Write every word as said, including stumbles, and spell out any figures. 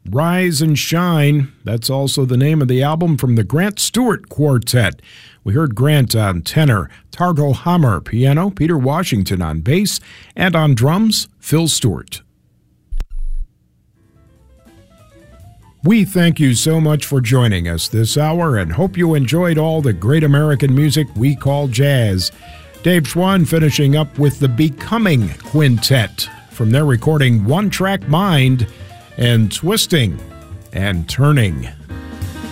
Rise and Shine. That's also the name of the album from the Grant Stewart Quartet. We heard Grant on tenor, Targo Hammer piano, Peter Washington on bass, and on drums, Phil Stewart. We thank you so much for joining us this hour and hope you enjoyed all the great American music we call jazz. Dave Schwann finishing up with the Becoming Quintet from their recording One Track Mind and Twisting and Turning.